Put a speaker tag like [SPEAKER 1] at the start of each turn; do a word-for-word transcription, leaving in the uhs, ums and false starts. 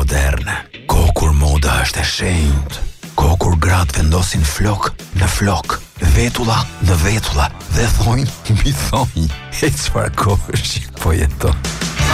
[SPEAKER 1] moderne. Kohë kur moda është e shenjtë. Kohë kur gratë vendosin flok në flok, vetulla në vetulla dhe thonjë mbi thonjë. E çfarë kohësh po jeton?